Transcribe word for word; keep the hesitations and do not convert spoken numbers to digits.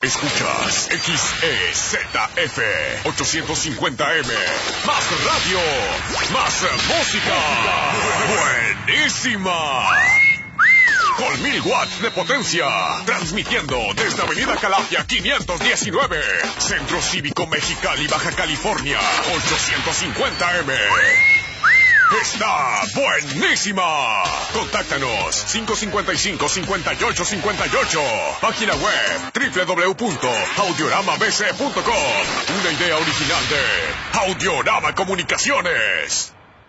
Escuchas X E Z F ochocientos cincuenta M. Más radio, más música. Buenísima. Con mil watts de potencia. Transmitiendo desde Avenida Calafia quinientos diecinueve. Centro Cívico Mexicali, Baja California. ochocientos cincuenta M. Está buenísima. Contáctanos cinco cincuenta y cinco, cincuenta y ocho cincuenta y ocho. Página web doble u doble u doble u punto audiorama b c punto com. Una idea original de Audiorama Comunicaciones.